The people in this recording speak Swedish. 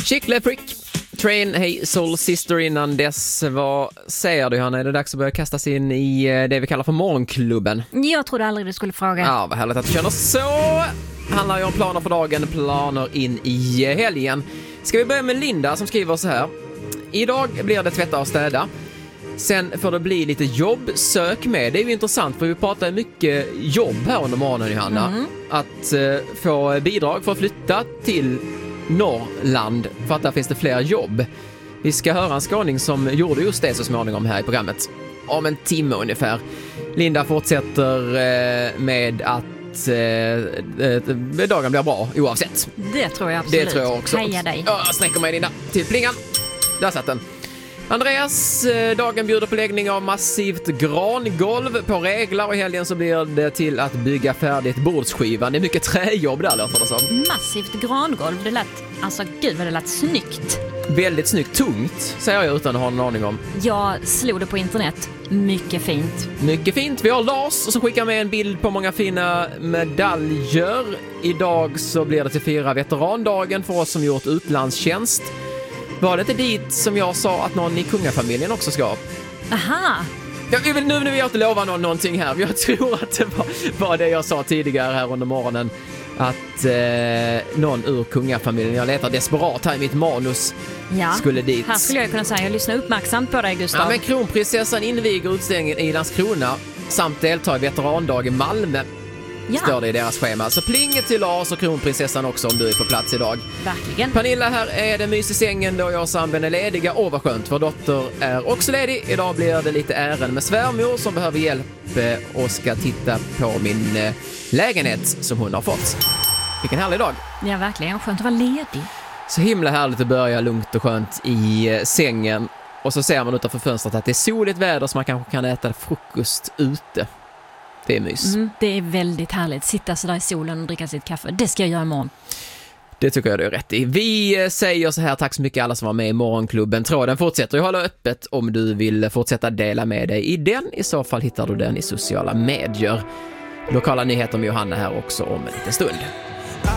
Chicle Frick, Train, Hey Soul Sister. Innan dess, vad säger du, Johanna? Är det dags att börja kastas in i det vi kallar för morgonklubben? Jag trodde aldrig du skulle fråga. Ja, vad härligt att du känner så. Handlar ju om planer för dagen, planer in i helgen. Ska vi börja med Linda som skriver så här. Idag blir det tvätta och städa. Sen får det bli lite jobb, sök med. Det är ju intressant för vi pratar mycket jobb här under morgonen, Johanna. Att få bidrag för att flytta till Norrland för att där finns det fler jobb. Vi ska höra en skåning som gjorde just det så småningom här i programmet. Om en timme ungefär. Linda fortsätter med att dagen blir bra oavsett. Det tror jag absolut. Det tror jag också. Heja dig. Jag sträcker mig, Linda, till plingan. Där satt den. Andreas, dagen bjuder på läggning av massivt grangolv på reglar och i helgen så blir det till att bygga färdigt bordsskivan. Det är mycket träjobb där låter det som. Massivt grangolv, det lät, alltså gud vad det lät snyggt. Väldigt snyggt, tungt säger jag utan att ha en aning om. Jag slog det på internet, mycket fint. Mycket fint, vi har Lars och så skickar med en bild på många fina medaljer. Idag så blir det till fira veterandagen för oss som gjort utlandstjänst. Var det inte dit som jag sa att någon i kungafamiljen också ska? Aha! Nu vill jag inte lova någonting här. Jag tror att det var det jag sa tidigare här under morgonen. Att någon ur kungafamiljen, jag letar desperat här i mitt manus, skulle dit. Här skulle jag kunna säga, jag lyssnar uppmärksamt på dig, Gustav. Ja, men kronprinsessan inviger utställningen i Landskrona samt deltar i veterandag i Malmö. Ja. Står det i deras schema. Så plinget till Lars och kronprinsessan också om du är på plats idag. Verkligen. Pernilla, här är det mys i sängen då jag och sambon är lediga. Åh, vad skönt. Vår dotter är också ledig. Idag blir det lite ärende med svärmor som behöver hjälp och ska titta på min lägenhet som hon har fått. Vilken härlig dag. Ja, verkligen. Skönt att vara ledig. Så himla härligt att börja lugnt och skönt i sängen. Och så ser man utanför fönstret att det är soligt väder så man kanske kan äta frukost ute. Det är mys. Det är väldigt härligt. Sitta så där i solen och dricka sitt kaffe. Det ska jag göra imorgon. Det tycker jag du är rätt i. Vi säger så här, tack så mycket alla som var med i morgonklubben. Tråden fortsätter. Jag håller öppet om du vill fortsätta dela med dig i den. I så fall hittar du den i sociala medier. Lokala nyheter med Johanna här också om en liten stund.